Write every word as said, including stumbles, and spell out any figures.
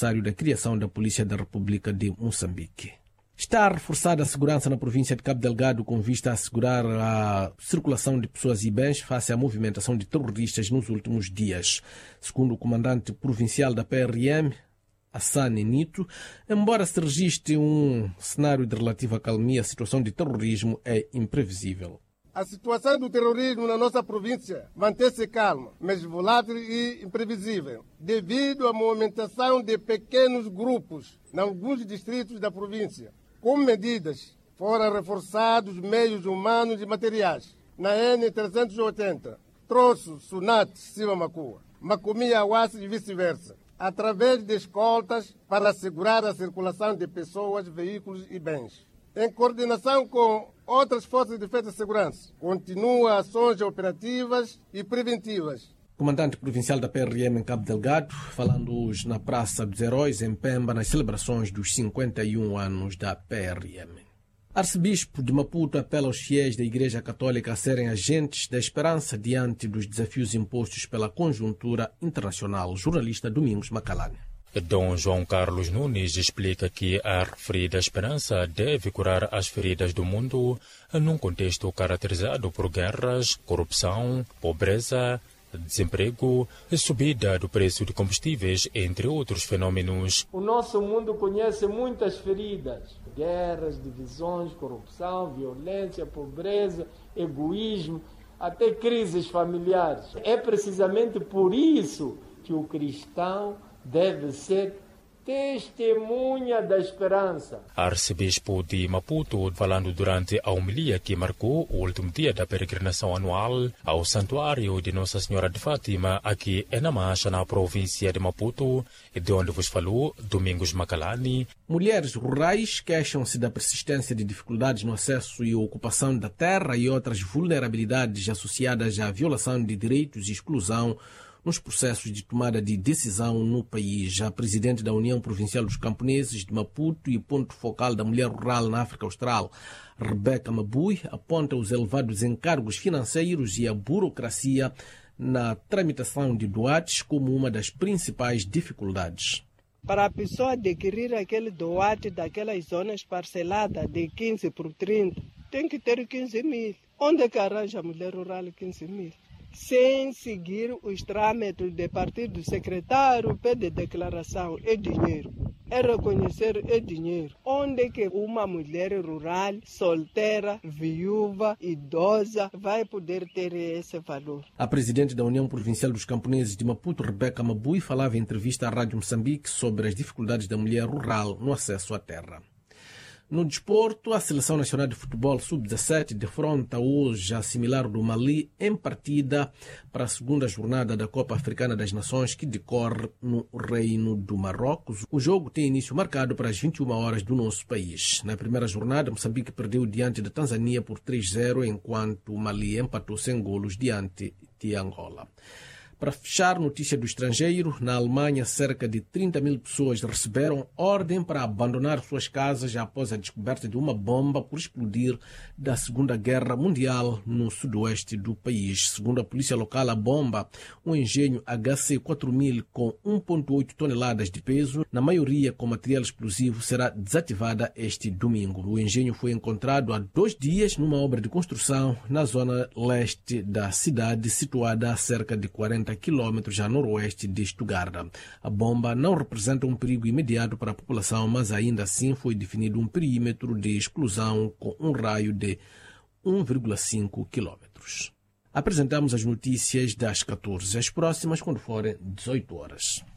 aniversário da criação da Polícia da República de Moçambique. Está reforçada a segurança na província de Cabo Delgado com vista a assegurar a circulação de pessoas e bens face à movimentação de terroristas nos últimos dias. Segundo o comandante provincial da P R M, Hassane Nito, embora se registre um cenário de relativa calmia, a situação de terrorismo é imprevisível. A situação do terrorismo na nossa província mantém-se calma, mas volátil e imprevisível, devido à movimentação de pequenos grupos em alguns distritos da província. Com medidas, foram reforçados meios humanos e materiais. Na N trezentos e oitenta, Troço, Sunat, Silva Macua, Macomia, Awassi e vice-versa, através de escoltas para assegurar a circulação de pessoas, veículos e bens. Em coordenação com outras forças de defesa e segurança, continua ações operativas e preventivas. Comandante provincial da P R M em Cabo Delgado, falando hoje na Praça dos Heróis, em Pemba, nas celebrações dos cinquenta e um anos da P R M. Arcebispo de Maputo apela aos fiéis da Igreja Católica a serem agentes da esperança diante dos desafios impostos pela conjuntura internacional. Jornalista Domingos Macalane. Dom João Carlos Nunes explica que a referida esperança deve curar as feridas do mundo num contexto caracterizado por guerras, corrupção, pobreza, desemprego, subida do preço de combustíveis, entre outros fenômenos. O nosso mundo conhece muitas feridas: guerras, divisões, corrupção, violência, pobreza, egoísmo, até crises familiares. É precisamente por isso que o cristão deve ser testemunha da esperança. Arcebispo de Maputo, falando durante a homilia que marcou o último dia da peregrinação anual ao Santuário de Nossa Senhora de Fátima, aqui em Namacha, na província de Maputo, de onde vos falou Domingos Macalani. Mulheres rurais queixam-se da persistência de dificuldades no acesso e ocupação da terra e outras vulnerabilidades associadas à violação de direitos e exclusão nos processos de tomada de decisão no país. A presidente da União Provincial dos Camponeses de Maputo e ponto focal da mulher rural na África Austral, Rebeca Mabui, aponta os elevados encargos financeiros e a burocracia na tramitação de doates como uma das principais dificuldades. Para a pessoa adquirir aquele doate daquelas zonas parceladas de quinze por trinta, tem que ter quinze mil. Onde é que arranja a mulher rural quinze mil? Sem seguir os trâmites de partir do secretário, pede declaração, é dinheiro. É reconhecer, é dinheiro. Onde é que uma mulher rural, solteira, viúva, idosa, vai poder ter esse valor? A presidente da União Provincial dos Camponeses de Maputo, Rebeca Mabui, falava em entrevista à Rádio Moçambique sobre as dificuldades da mulher rural no acesso à terra. No desporto, a Seleção Nacional de Futebol sub dezassete defronta hoje a similar do Mali em partida para a segunda jornada da Copa Africana das Nações, que decorre no Reino do Marrocos. O jogo tem início marcado para as vinte e uma horas do nosso país. Na primeira jornada, Moçambique perdeu diante da Tanzânia por três a zero, enquanto o Mali empatou sem golos diante de Angola. Para fechar, notícia do estrangeiro, na Alemanha, cerca de trinta mil pessoas receberam ordem para abandonar suas casas após a descoberta de uma bomba por explodir da Segunda Guerra Mundial no sudoeste do país. Segundo a polícia local, a bomba, um engenho H C quatro mil com um vírgula oito toneladas de peso, na maioria com material explosivo, será desativada este domingo. O engenho foi encontrado há dois dias numa obra de construção na zona leste da cidade, situada a cerca de quarenta quilômetros a noroeste de Stuttgart. A bomba não representa um perigo imediato para a população, mas ainda assim foi definido um perímetro de exclusão com um raio de um vírgula cinco quilômetros. Apresentamos as notícias das catorze, as próximas quando forem dezoito horas.